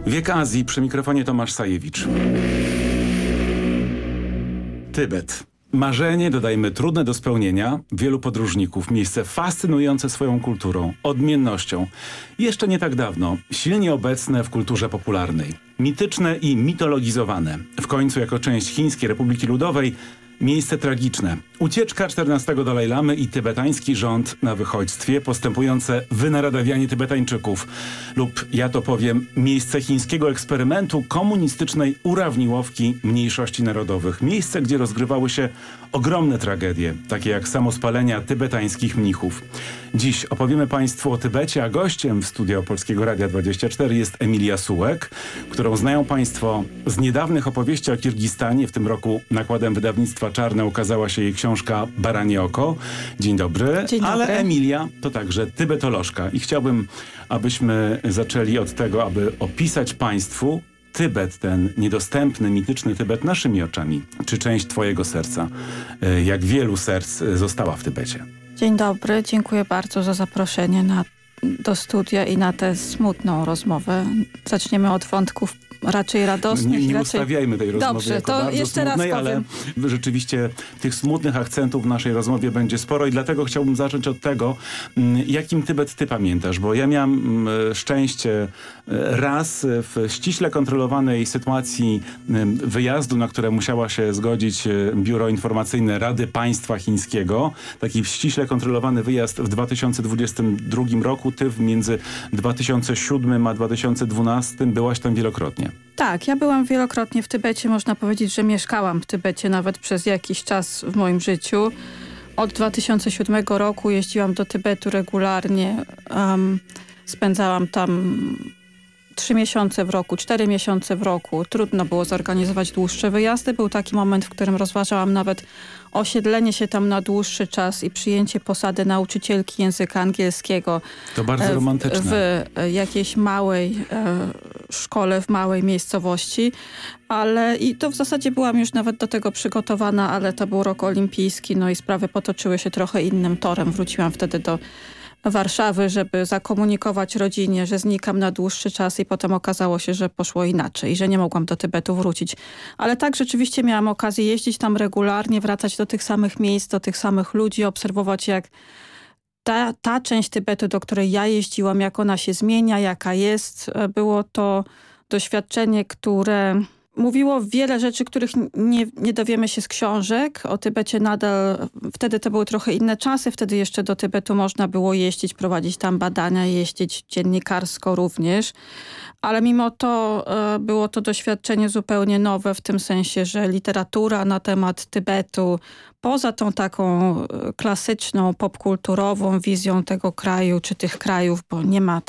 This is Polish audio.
Wiek Azji, przy mikrofonie Tomasz Sajewicz. Tybet. Marzenie, dodajmy trudne do spełnienia, wielu podróżników. Miejsce fascynujące swoją kulturą, odmiennością. Jeszcze nie tak dawno, silnie obecne w kulturze popularnej. Mityczne i mitologizowane. W końcu jako część Chińskiej Republiki Ludowej miejsce tragiczne. Ucieczka 14 Dalaj Lamy i tybetański rząd na wychodźstwie, postępujące wynaradawianie Tybetańczyków. Lub, ja to powiem, miejsce chińskiego eksperymentu komunistycznej urawniłowki mniejszości narodowych. Miejsce, gdzie rozgrywały się ogromne tragedie, takie jak samospalenia tybetańskich mnichów. Dziś opowiemy Państwu o Tybecie, a gościem w studio Polskiego Radia 24 jest Emilia Sułek, którą znają Państwo z niedawnych opowieści o Kirgistanie. W tym roku nakładem wydawnictwa Czarne ukazała się jej książka Baranie oko. Dzień dobry. Dzień dobry. Ale Emilia to także tybetolożka i chciałbym, abyśmy zaczęli od tego, aby opisać Państwu Tybet, ten niedostępny, mityczny Tybet naszymi oczami. Czy część Twojego serca, jak wielu serc, została w Tybecie? Dzień dobry, dziękuję bardzo za zaproszenie do studia i na tę smutną rozmowę. Zaczniemy od wątków raczej radosnych. Nie ustawiajmy tej rozmowy. Dobrze, jako to bardzo jeszcze smutnej, raz powiem. Ale rzeczywiście tych smutnych akcentów w naszej rozmowie będzie sporo i dlatego chciałbym zacząć od tego, jakim Tybet ty pamiętasz, bo ja miałem szczęście raz w ściśle kontrolowanej sytuacji wyjazdu, na które musiała się zgodzić Biuro Informacyjne Rady Państwa Chińskiego, taki ściśle kontrolowany wyjazd w 2022 roku. Ty między 2007 a 2012 byłaś tam wielokrotnie. Tak, ja byłam wielokrotnie w Tybecie. Można powiedzieć, że mieszkałam w Tybecie nawet przez jakiś czas w moim życiu. Od 2007 roku jeździłam do Tybetu regularnie. Spędzałam tam 3 miesiące w roku, 4 miesiące w roku. Trudno było zorganizować dłuższe wyjazdy. Był taki moment, w którym rozważałam nawet osiedlenie się tam na dłuższy czas i przyjęcie posady nauczycielki języka angielskiego. To bardzo romantyczne. W jakiejś małej szkole, w małej miejscowości. I to w zasadzie byłam już nawet do tego przygotowana, ale to był rok olimpijski, no i sprawy potoczyły się trochę innym torem. Wróciłam wtedy do Warszawy, żeby zakomunikować rodzinie, że znikam na dłuższy czas i potem okazało się, że poszło inaczej i że nie mogłam do Tybetu wrócić. Ale tak, rzeczywiście miałam okazję jeździć tam regularnie, wracać do tych samych miejsc, do tych samych ludzi, obserwować jak ta część Tybetu, do której ja jeździłam, jak ona się zmienia, jaka jest. Było to doświadczenie, które mówiło wiele rzeczy, których nie dowiemy się z książek. O Tybecie nadal, wtedy to były trochę inne czasy, wtedy jeszcze do Tybetu można było jeździć, prowadzić tam badania, jeździć dziennikarsko również. Ale mimo to było to doświadczenie zupełnie nowe w tym sensie, że literatura na temat Tybetu, poza tą taką klasyczną, popkulturową wizją tego kraju czy tych krajów, bo nie ma